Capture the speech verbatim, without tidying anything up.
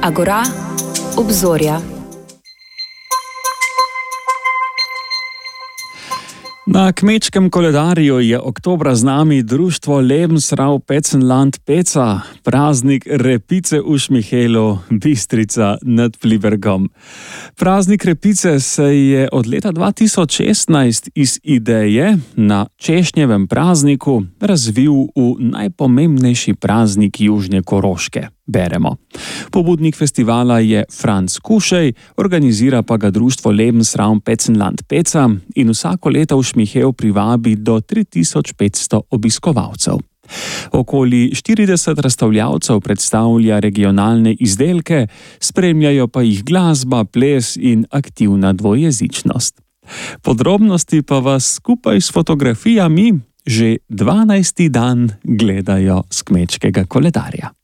Agora, obzorja. Na kmečkem koledarju je oktobra z nami društvo Lebensraum Petzenland Peca, praznik repice v Šmihelu, Bistrica nad Plibergom. Praznik repice se je od leta dva tisoč šestnajst iz ideje na češnjevem prazniku razvil v najpomembnejši praznik Južne Koroške. Beremo. Pobudnik festivala je Franc Kušej, organizira pa ga društvo Lebensraum Petzenland Peca in vsako leto v Šmihel privabi do tri tisoč petsto obiskovalcev. Okoli štirideset razstavljavcev predstavlja regionalne izdelke, spremljajo pa jih glasba, ples in aktivna dvojezičnost. Podrobnosti pa vas skupaj s fotografijami že dvanajsti dan gledajo s kmečkega koledarja.